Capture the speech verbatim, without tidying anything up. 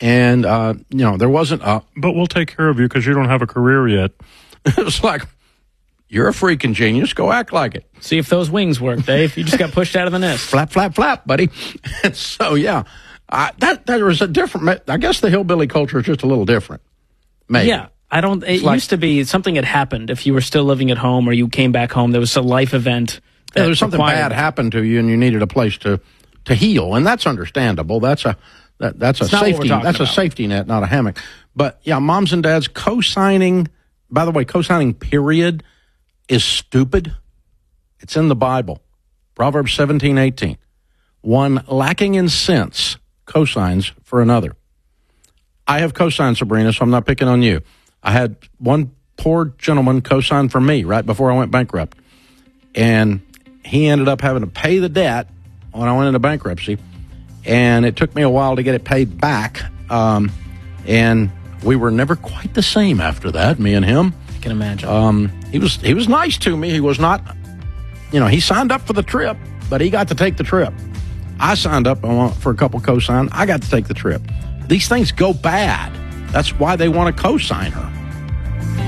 And, uh, you know, there wasn't a, but we'll take care of you because you don't have a career yet. It was like, you're a freaking genius. Go act like it. See if those wings work, Dave. You just got pushed out of the nest. Flap, flap, flap, buddy. And so, yeah, I, that, that was a different, I guess the hillbilly culture is just a little different. Maybe. Yeah. I don't, it like, used to be something had happened if you were still living at home or you came back home. There was a life event. Yeah, there's something bad it. happened to you and you needed a place to, to heal. And that's understandable. That's a, that, that's a safety, that's about. a safety net, not a hammock. But yeah, moms and dads co-signing, by the way, co-signing period is stupid. It's in the Bible. Proverbs seventeen eighteen. One lacking in sense co-signs for another. I have co-signed, Sabrina, so I'm not picking on you. I had one poor gentleman co-sign for me right before I went bankrupt. And he ended up having to pay the debt when I went into bankruptcy. And it took me a while to get it paid back. Um, and we were never quite the same after that, me and him. I can imagine. Um, he was he was nice to me. He was not, you know, he signed up for the trip, but he got to take the trip. I signed up for a couple co-sign. I got to take the trip. These things go bad. That's why they want to co-sign her.